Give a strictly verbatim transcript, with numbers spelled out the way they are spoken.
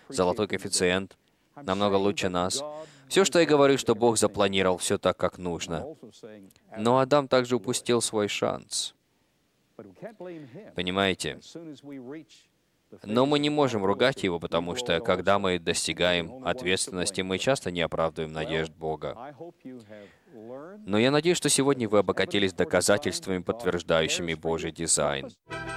золотой коэффициент, намного лучше нас. Все, что я говорю, что Бог запланировал все так, как нужно. Но Адам также упустил свой шанс. Понимаете? Но мы не можем ругать его, потому что, когда мы достигаем ответственности, мы часто не оправдываем надежд Бога. Но я надеюсь, что сегодня вы обогатились доказательствами, подтверждающими Божий дизайн.